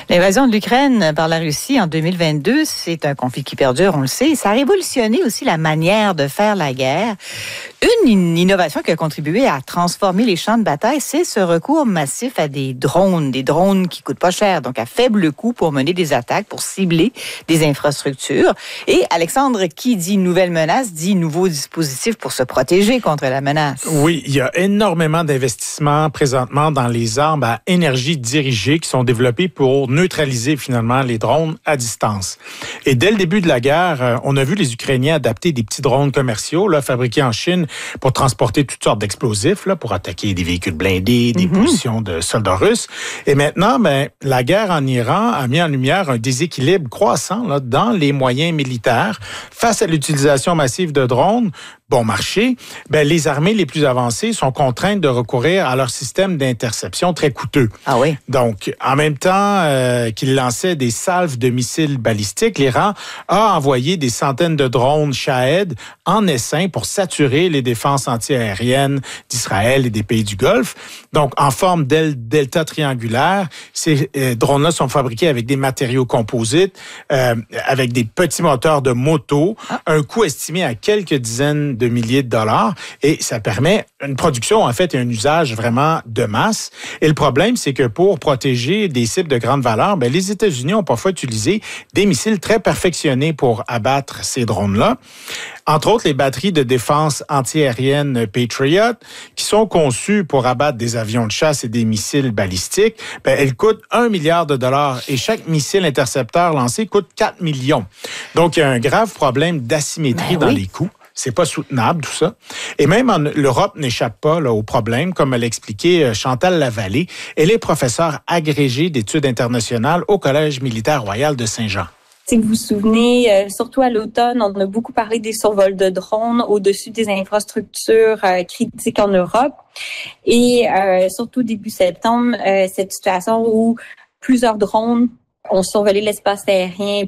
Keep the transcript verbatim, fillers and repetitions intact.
L'invasion de l'Ukraine par la Russie en deux mille vingt-deux, c'est un conflit qui perdure, on le sait. Ça a révolutionné aussi la manière de faire la guerre. Une innovation qui a contribué à transformer les champs de bataille, c'est ce recours massif à des drones, des drones qui coûtent pas cher, donc à faible coût pour mener des attaques, pour cibler des infrastructures. Et Alexandre, qui dit nouvelle menace, dit nouveau dispositif pour se protéger contre la menace. Oui, il y a énormément d'investissements présentement dans les armes à énergie dirigée qui sont développées pour neutraliser finalement les drones à distance. Et dès le début de la guerre, on a vu les Ukrainiens adapter des petits drones commerciaux là, fabriqués en Chine pour transporter toutes sortes d'explosifs, là, pour attaquer des véhicules blindés, des mm-hmm. positions de soldats russes. Et maintenant, ben, la guerre en Iran a mis en lumière un déséquilibre croissant là, dans les moyens militaires face à l'utilisation massive de drones. Bon marché, ben les armées les plus avancées sont contraintes de recourir à leur système d'interception très coûteux. Ah oui. Donc, en même temps euh, qu'ils lançaient des salves de missiles balistiques, l'Iran a envoyé des centaines de drones Shahed en essaim pour saturer les défenses antiaériennes d'Israël et des pays du Golfe. Donc, en forme d'ailes delta triangulaire, ces euh, drones-là sont fabriqués avec des matériaux composites, euh, avec des petits moteurs de moto, ah. un coût estimé à quelques dizaines de milliers de dollars, et ça permet une production, en fait, et un usage vraiment de masse. Et le problème, c'est que pour protéger des cibles de grande valeur, ben, les États-Unis ont parfois utilisé des missiles très perfectionnés pour abattre ces drones-là. Entre autres, les batteries de défense antiaérienne Patriot, qui sont conçues pour abattre des avions de chasse et des missiles balistiques, ben, elles coûtent un milliard de dollars et chaque missile intercepteur lancé coûte quatre millions. Donc, il y a un grave problème d'asymétrie ben, dans oui. les coûts. C'est pas soutenable, tout ça. Et même en, l'Europe n'échappe pas là, au problème, comme l'a expliqué Chantal Lavallée. Elle est professeure agrégée d'études internationales au Collège militaire royal de Saint-Jean. Si vous vous souvenez, euh, surtout à l'automne, on a beaucoup parlé des survols de drones au-dessus des infrastructures euh, critiques en Europe. Et euh, surtout début septembre, euh, cette situation où plusieurs drones ont survolé l'espace aérien